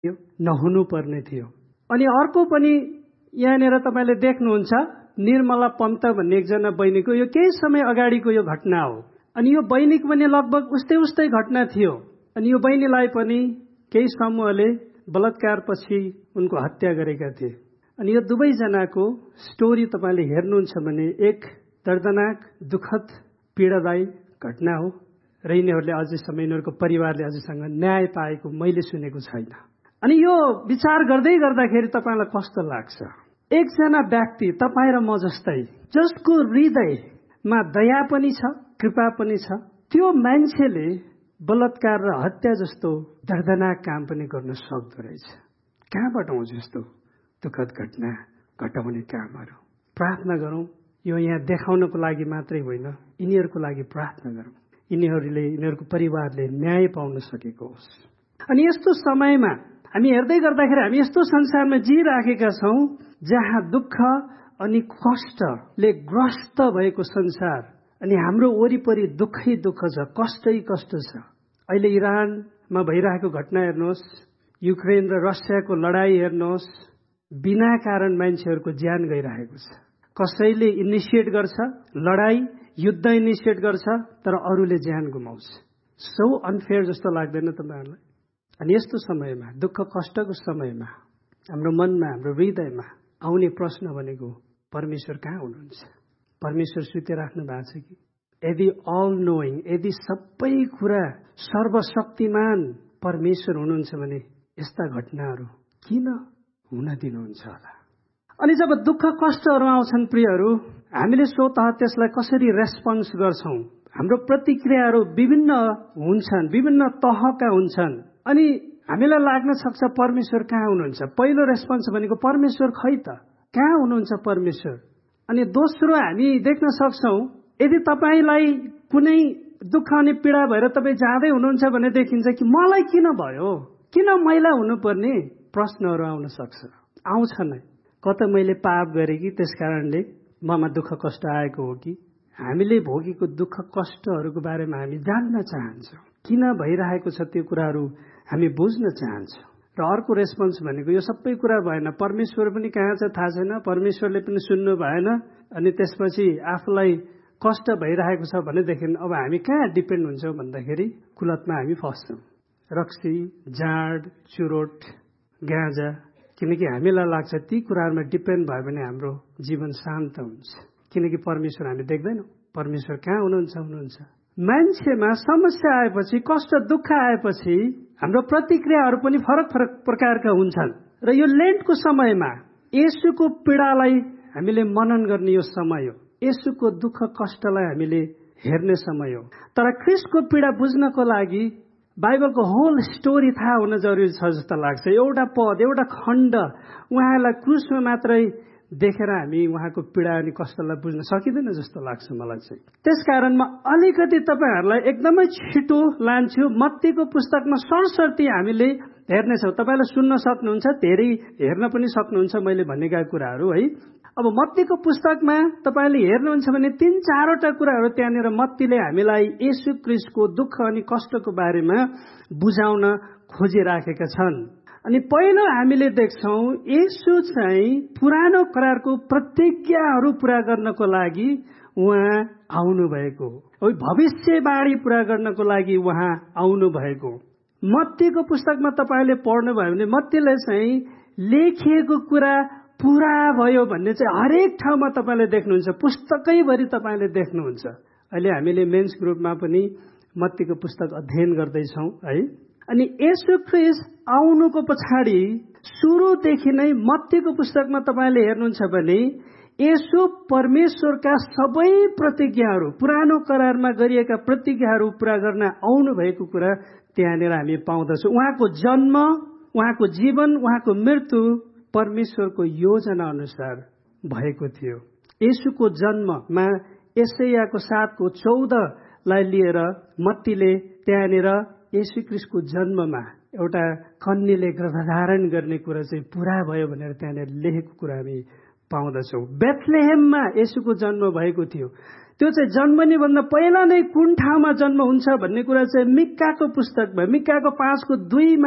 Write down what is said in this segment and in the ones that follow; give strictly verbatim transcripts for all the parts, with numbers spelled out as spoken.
नहुनु पर्ने थियो। अनि अर्को पनि यहाँनिर तपाईँले देख्नुहुन्छ, निर्मला पन्त भन्ने एकजना बहिनीको यो केही समय अगाडिको यो घटना हो। अनि यो बहिनीको पनि लगभग उस्तै उस्तै घटना थियो। अनि यो बहिनीलाई पनि केही समूहले बलात्कारपछि उनको हत्या गरेका थिए। अनि यो दुवैजनाको स्टोरी तपाईँले हेर्नुहुन्छ भने एक दर्दनाक, दुःखद, पीडादायी घटना हो र यिनीहरूले अझैसम्म यिनीहरूको परिवारले अझैसँग न्याय पाएको मैले सुनेको छैन। अनि यो विचार गर्दै गर्दाखेरि तपाईँलाई कस्तो लाग्छ? एकजना व्यक्ति तपाईँ र म जस्तै, जसको हृदयमा दया पनि छ, कृपा पनि छ, त्यो मान्छेले बलात्कार र हत्या जस्तो दर्दनाक काम पनि गर्न सक्दो रहेछ। कहाँबाट आउँछ यस्तो दुःखद घटना घटाउने कामहरू? प्रार्थना गरौँ। यो यहाँ देखाउनको लागि मात्रै होइन, यिनीहरूको लागि प्रार्थना गरौँ, यिनीहरूले यिनीहरूको परिवारले न्याय पाउन सकेको होस्। अनि यस्तो समयमा हामी हेर्दै गर्दाखेरि हामी यस्तो संसारमा जिइराखेका छौँ जहाँ दुःख अनि कष्टले ग्रस्त भएको संसार, अनि हाम्रो वरिपरि दुःखै दुःख छ, कष्टै कष्ट छ। अहिले इरानमा भइरहेको घटना हेर्नुहोस्, युक्रेन र रसियाको लडाई हेर्नुहोस्, बिना कारण मान्छेहरूको ज्यान गइरहेको छ। कसैले इनिसिएट गर्छ लडाई, युद्ध इनिसिएट गर्छ, तर अरूले ज्यान गुमाउँछ। सो अनफेयर जस्तो लाग्दैन तपाईँहरूलाई? अनि यस्तो समयमा, दुःख कष्टको समयमा हाम्रो मनमा, हाम्रो हृदयमा आउने प्रश्न भनेको परमेश्वर कहाँ हुनुहुन्छ? परमेश्वर सुतिराख्नु भएको छ कि? यदि अल नोइङ, यदि सबै कुरा सर्वशक्तिमान परमेश्वर हुनुहुन्छ भने यस्ता घटनाहरू किन हुन दिनुहुन्छ होला? अनि जब दुःख कष्टहरू आउँछन् प्रियहरू, हामीले स्वतः त्यसलाई कसरी रेस्पोन्स गर्छौं? हाम्रो प्रतिक्रियाहरू विभिन्न हुन्छन्, विभिन्न तहका हुन्छन्। अनि हामीलाई लाग्न सक्छ परमेश्वर कहाँ हुनुहुन्छ? पहिलो रेस्पोन्स भनेको परमेश्वर खै त, कहाँ हुनुहुन्छ परमेश्वर? अनि दोस्रो हामी देख्न सक्छौं, यदि तपाईलाई कुनै दुःख अनि पीडा भएर तपाईँ जाँदै हुनुहुन्छ भने देखिन्छ कि मलाई किन भयो, किन मैला हुनुपर्ने प्रश्नहरू आउन सक्छ, आउँछ नै। कता मैले पाप गरेँ कि त्यस कारणले ममा दुःख कष्ट आएको हो कि? हामीले भोगेको दुःख कष्टहरूको बारेमा हामी जान्न चाहन्छौँ, किन भइरहेको छ त्यो कुराहरू हामी बुझ्न चाहन्छौँ। र अर्को रेस्पोन्स भनेको यो सबै कुरा भएन, परमेश्वर पनि कहाँ छ थाहा छैन, परमेश्वरले पनि सुन्नु भएन, अनि त्यसपछि आफूलाई कष्ट भइरहेको छ भनेदेखि अब हामी कहाँ डिपेन्ड हुन्छौँ भन्दाखेरि कुलतमा हामी फस्छौँ। रक्सी, जाँड, चुरोट, गाँजा, किनकि हामीलाई लाग्छ ती कुराहरूमा डिपेन्ड भयो भने हाम्रो जीवन शान्त हुन्छ, किनकि परमेश्वर हामी देख्दैनौँ। परमेश्वर कहाँ हुनुहुन्छ? हुनुहुन्छ। मान्छेमा समस्या आएपछि, कष्ट दुःख आएपछि हाम्रो प्रतिक्रियाहरू पनि फरक फरक प्रकारका हुन्छन्। र यो लेन्टको समयमा येशूको पीडालाई हामीले मनन गर्ने यो समय हो, येशूको दुःख कष्टलाई हामीले हेर्ने समय हो। तर ख्रीष्टको पीडा बुझ्नको लागि बाइबलको होल स्टोरी थाहा हुन जरुरी छ जस्तो लाग्छ। एउटा पद, एउटा खण्ड उहाँलाई क्रुसमा मात्रै देखेर हामी उहाँको पीडा अनि कष्टलाई बुझ्न सकिँदैन जस्तो लाग्छ मलाई चाहिँ। त्यसकारण म अलिकति तपाईहरूलाई एकदमै छिटो लान्छु। मत्तीको पुस्तकमा सरसर्ती हामीले हेर्नेछौँ। तपाईँले सुन्न सक्नुहुन्छ, धेरै हेर्न पनि सक्नुहुन्छ मैले भनेका कुराहरू है। अब मत्तीको पुस्तकमा तपाईँले हेर्नुहुन्छ भने तीन चारवटा कुराहरू त्यहाँनिर मत्तीले हामीलाई येशू ख्रीष्टको दुःख अनि कष्टको बारेमा बुझाउन खोजिराखेका छन्। अनि पहिलो हामीले देख्छौँ येशू चाहिँ पुरानो करारको प्रतिज्ञाहरू पूरा गर्नको लागि उहाँ आउनु भएको हो, भविष्यवाणी पूरा गर्नको लागि उहाँ आउनु भएको। मत्तीको पुस्तकमा तपाईँले पढ्नुभयो भने मत्तीले चाहिँ लेखिएको कुरा पूरा भयो भन्ने चाहिँ हरेक ठाउँमा तपाईँले देख्नुहुन्छ, पुस्तकैभरि तपाईँले देख्नुहुन्छ। अहिले हामीले मेन्स ग्रुपमा पनि मत्तीको पुस्तक अध्ययन गर्दैछौँ है। अनि येशू ख्रीष्ट आउनुको पछाडि सुरुदेखि नै मत्तीको पुस्तकमा तपाईँले हेर्नुहुन्छ भने येशू परमेश्वरका सबै प्रतिज्ञाहरू, पुरानो करारमा गरिएका प्रतिज्ञाहरू पूरा गर्न आउनु भएको कुरा त्यहाँनिर हामी पाउँदछौँ। उहाँको जन्म, उहाँको जीवन, उहाँको मृत्यु परमेश्वरको योजना अनुसार भएको थियो। येशूको जन्ममा यशायाको सातको चौधलाई लिएर मत्तीले त्यहाँनिर येशू ख्रीष्टको जन्ममा एउटा कन्याले गर्भधारण गर्ने कुरा चाहिँ पूरा भयो भनेर त्यहाँनिर लेखेको कुरा हामी पाउँदछौँ। बेथलेहेममा येशूको जन्म भएको थियो। त्यो चाहिँ जन्मने भन्दा पहिला नै कुन ठाउँमा जन्म हुन्छ भन्ने कुरा चाहिँ मिक्काको पुस्तकमा, मिक्काको पाँचको दुईमा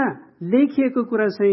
लेखिएको कुरा चाहिँ